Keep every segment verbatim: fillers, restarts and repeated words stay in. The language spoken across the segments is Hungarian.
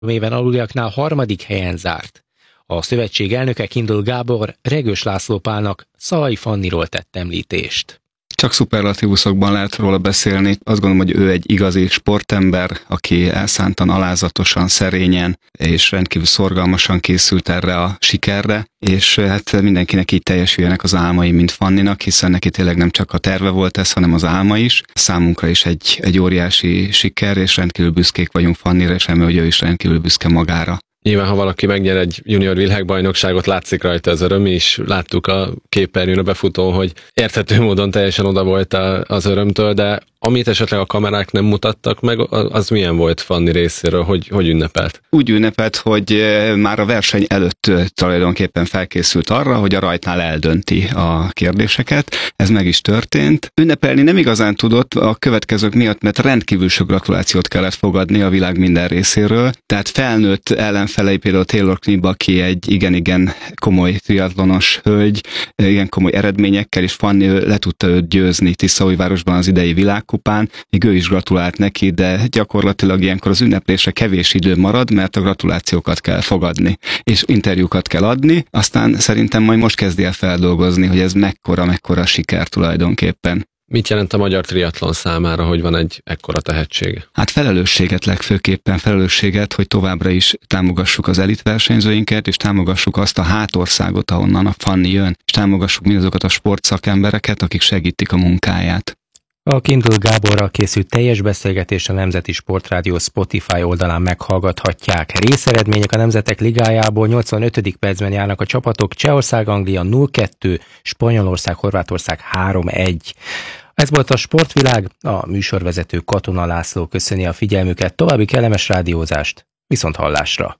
éven aluliaknál harmadik helyen zárt. A szövetség elnöke Kindl Gábor Regős László Pálnak Szalai Fanniról tett említést. Csak szuperlatívuszokban lehet róla beszélni. Azt gondolom, hogy ő egy igazi sportember, aki elszántan, alázatosan, szerényen és rendkívül szorgalmasan készült erre a sikerre, és hát mindenkinek így teljesüljenek az álmai, mint Fanninak, hiszen neki tényleg nem csak a terve volt ez, hanem az álma is. Számunkra is egy, egy óriási siker, és rendkívül büszkék vagyunk Fannira, és remélem, hogy ő is rendkívül büszke magára. Nyilván, ha valaki megnyer egy junior világbajnokságot, látszik rajta az öröm, és láttuk a képernyőn a befutón, hogy érthető módon teljesen oda volt az örömtől, de amit esetleg a kamerák nem mutattak meg, az milyen volt Fanni részéről, hogy, hogy ünnepelt? Úgy ünnepelt, hogy már a verseny előtt tulajdonképpen felkészült arra, hogy a rajtnál eldönti a kérdéseket. Ez meg is történt. Ünnepelni nem igazán tudott a következők miatt, mert rendkívül sok gratulációt kellett fogadni a világ minden részéről. Tehát felnőtt ellenfelei, például Taylor Knibb, aki egy igen-igen komoly triatlonos hölgy, igen komoly eredményekkel, és Fanni le tudta őt győzni Tiszaújvárosban az idei világ kupán, még ő is gratulált neki, de gyakorlatilag ilyenkor az ünneplésre kevés idő marad, mert a gratulációkat kell fogadni, és interjúkat kell adni, aztán szerintem majd most kezdi el feldolgozni, hogy ez mekkora, mekkora siker tulajdonképpen. Mit jelent a magyar triatlon számára, hogy van egy ekkora tehetsége? Hát felelősséget legfőképpen, felelősséget, hogy továbbra is támogassuk az elitversenyzőinket, és támogassuk azt a hátországot, ahonnan a Fanni jön, és támogassuk mindazokat a sportszakembereket, akik segítik a munkáját. A Kindl Gáborral készült teljes beszélgetés a Nemzeti Sportrádió Spotify oldalán meghallgathatják. Részeredmények a Nemzetek Ligájából: nyolcvanötödik percben járnak a csapatok, Csehország, Anglia nulla kettő, Spanyolország, Horvátország három egy. Ez volt a Sportvilág, a műsorvezető Katona László köszöni a figyelmüket, további kellemes rádiózást, viszont hallásra.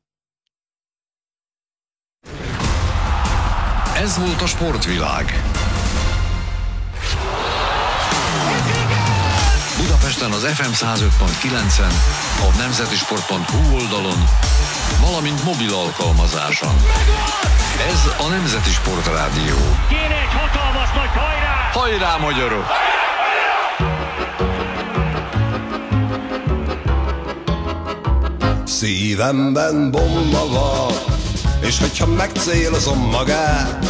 Ez volt a Sportvilág. Budapesten az ef em száz öt pont kilencen, a nemzetisport pont hu oldalon, valamint mobil alkalmazáson. Ez a Nemzeti Sportrádió. Kéne egy hatalmas nagy hajrá! Hajrá, magyarok! Szívemben bomba van, és hogyha megcélozom magát,